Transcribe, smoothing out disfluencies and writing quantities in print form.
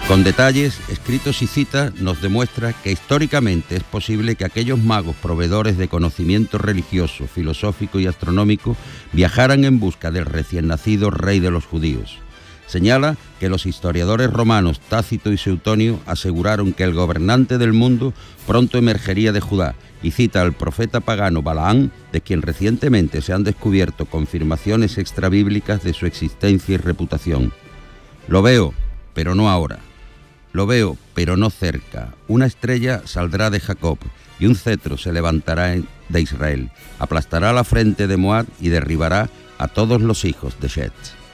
Con detalles, escritos y citas nos demuestra que históricamente es posible que aquellos magos proveedores de conocimiento religioso, filosófico y astronómico viajaran en busca del recién nacido rey de los judíos. Señala que los historiadores romanos Tácito y Suetonio aseguraron que el gobernante del mundo pronto emergería de Judá y cita al profeta pagano Balaán, de quien recientemente se han descubierto confirmaciones extrabíblicas de su existencia y reputación. Lo veo, pero no ahora. Lo veo, pero no cerca. Una estrella saldrá de Jacob y un cetro se levantará de Israel. Aplastará la frente de Moab y derribará a todos los hijos de Shet.